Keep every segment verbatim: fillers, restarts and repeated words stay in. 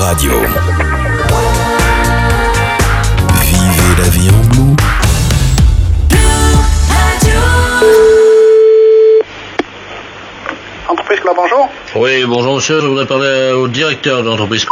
Radio. Vivez la vie en bleu. Entreprise Club, bonjour. Oui, bonjour monsieur, je voudrais parler au directeur de l'entreprise.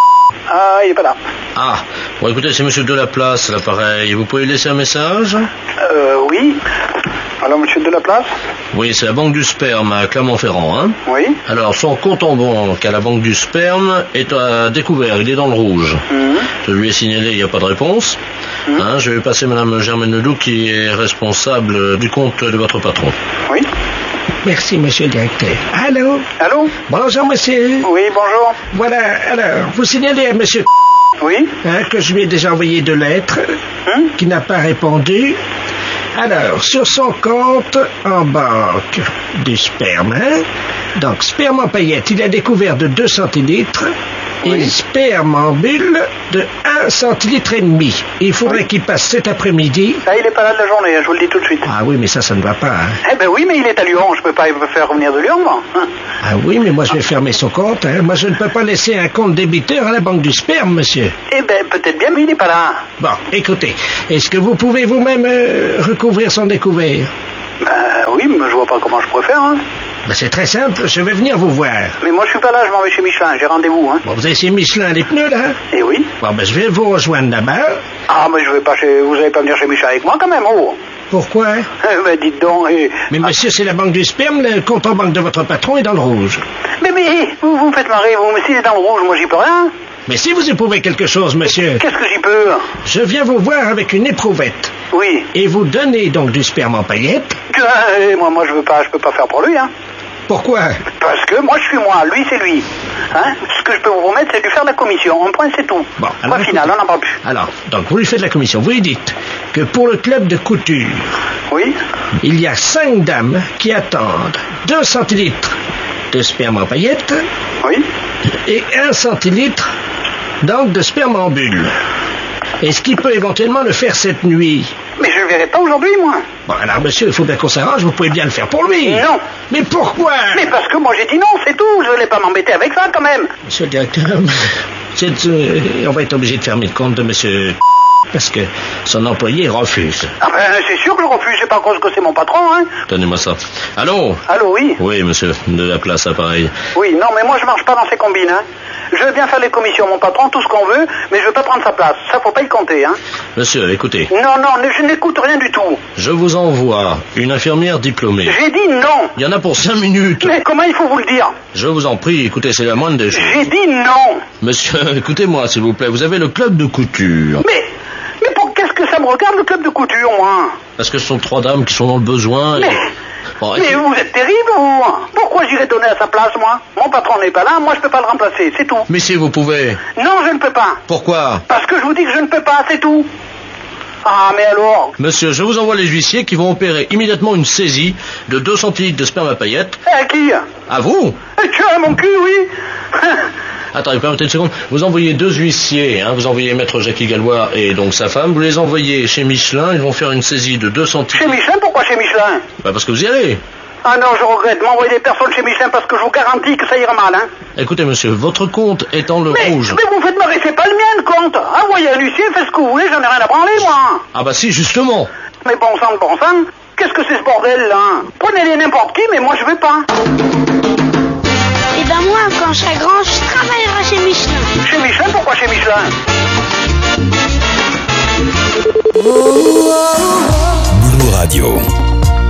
Ah, il est pas là. Ah, bon écoutez, c'est monsieur Delaplace, l'appareil. Vous pouvez laisser un message? Euh, oui. Alors, monsieur Delaplace? Oui, c'est la banque du sperme à Clermont-Ferrand, hein? Oui. Alors, son compte en banque à la banque du sperme est à découvert, il est dans le rouge. Mmh. Je lui ai signalé, il n'y a pas de réponse. Mmh. Hein, je vais passer madame Germaine Ledoux qui est responsable du compte de votre patron. Oui. Merci, monsieur le directeur. Allô? Allô? Bonjour, monsieur. Oui, bonjour. Voilà, alors, vous signalez à monsieur Oui. hein, que je lui ai déjà envoyé deux lettres, Hum? qui n'a pas répondu. Alors, sur son compte en banque du sperme, hein, donc sperme en paillettes, il a découvert de deux centilitres Oui. et sperme en bulle de un centilitre et demi. Il faudrait Oui. qu'il passe cet après-midi. Ah, il est pas là de la journée, je vous le dis tout de suite. Ah oui, mais ça, ça ne va pas. Hein. Eh ben oui, mais il est à Lyon, je peux pas le faire revenir de Lyon, moi. Hein. Ah oui, mais moi je vais fermer son compte. Hein. Moi je ne peux pas laisser un compte débiteur à la banque du sperme, monsieur. Eh ben, peut-être bien, mais il est pas là. Bon, écoutez, est-ce que vous pouvez vous-même euh, recouvrir son découvert? Ben oui, mais je vois pas comment je pourrais faire, hein. Ben, c'est très simple, je vais venir vous voir. Mais moi, je suis pas là, je m'en vais chez Michelin, j'ai rendez-vous, hein. Bon, vous avez chez Michelin les pneus, là? Eh oui. Bon, ben je vais vous rejoindre là-bas. Ah, mais je vais pas chez... Vous allez pas venir chez Michelin avec moi, quand même, oh. Pourquoi? Eh ben, dites donc, eh... Mais monsieur, c'est la banque du sperme, le compte en banque de votre patron est dans le rouge. Mais, mais, vous, vous me faites marrer, vous, mais s'il est dans le rouge, moi, j'y peux rien. Mais si vous éprouvez quelque chose, monsieur, Qu'est-ce que j'y peux? je viens vous voir avec une éprouvette. Oui. Et vous donnez donc du sperme en paillettes. Eh, moi, moi, je veux pas, je peux pas faire pour lui, hein. Pourquoi? Parce que moi, je suis moi, lui, c'est lui. Hein? Ce que je peux vous promettre, c'est de lui faire de la commission. Un point, c'est tout. Bon, Point alors, final, écoutez. on n'en parle plus. Alors, donc vous lui faites la commission. Vous lui dites que pour le club de couture, Oui. il y a cinq dames qui attendent deux centilitres de sperme en paillettes Oui. et un centilitre donc de sperme en bulle. Est-ce qu'il peut éventuellement le faire cette nuit? Mais je le verrai pas aujourd'hui, moi. Bon, alors monsieur, il faut bien qu'on s'arrange, vous pouvez bien le faire pour lui. Non. Mais pourquoi? Mais parce que moi, j'ai dit non, c'est tout. Je voulais pas m'embêter avec ça, quand même. Monsieur le directeur, c'est, euh, on va être obligé de fermer le compte de monsieur parce que son employé refuse. Ah ben, c'est sûr que je refuse. C'est pas à cause que c'est mon patron, hein. Donnez-moi ça. Allô? Allô, oui. Oui, monsieur, Delaplace, appareil. Oui, non, mais moi, je marche pas dans ces combines, hein. Je veux bien faire les commissions, mon patron, tout ce qu'on veut, mais je veux pas prendre sa place. Ça, faut pas y compter, hein. Monsieur, écoutez, Non, non, je n'écoute rien du tout. je vous envoie une infirmière diplômée. J'ai dit non. Il y en a pour cinq minutes. Mais comment il faut vous le dire? Je vous en prie, écoutez, c'est la moindre des choses. J'ai dit non. Monsieur, écoutez-moi, s'il vous plaît, vous avez le club de couture. Mais, mais pour qu'est-ce que ça me regarde, le club de couture, moi? Parce que ce sont trois dames qui sont dans le besoin. et- Mais, Bon, mais vous êtes terrible, vous. Pourquoi j'irais donner à sa place, moi? Mon patron n'est pas là, moi je peux pas le remplacer, c'est tout. mais si vous pouvez. Non, je ne peux pas. Pourquoi? Parce que je vous dis que je ne peux pas, c'est tout. Ah, mais alors? Monsieur, je vous envoie les huissiers qui vont opérer immédiatement une saisie de deux centilitres de sperme à paillettes. À qui? À vous? Eh, Tu as mon cul, oui. Attendez, permettez une seconde. Vous envoyez deux huissiers, hein, vous envoyez maître Jackie Gallois et donc sa femme, vous les envoyez chez Michelin, ils vont faire une saisie de deux Chez centilitres. Michelin, pourquoi chez Michelin? Bah parce que vous y allez. Ah non, je regrette m'envoyer des personnes chez Michelin parce que je vous garantis que ça ira mal, hein. Écoutez monsieur, votre compte est dans le Mais, rouge. mais vous me faites marrer, c'est pas le mien, le compte. Envoyez un huissier, faites ce que vous voulez, j'en ai rien à branler, moi. Ah bah si, justement. Mais bon sang de bon sang, qu'est-ce que c'est ce bordel, là? Prenez-les n'importe qui, mais moi je veux pas. Et ben moi, quand je serai grand, je travaillerai chez Michelin. Chez Michelin, pourquoi chez Michelin? Blue Radio.